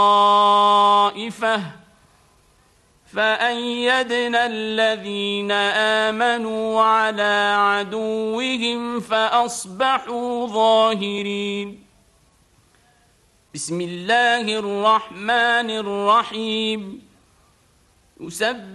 طائفة فأيدنا الذين آمنوا على عدوهم فأصبحوا ظاهرين. بسم الله الرحمن الرحيم.